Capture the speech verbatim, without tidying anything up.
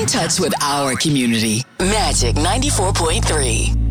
touch with our community. Magic ninety-four point three.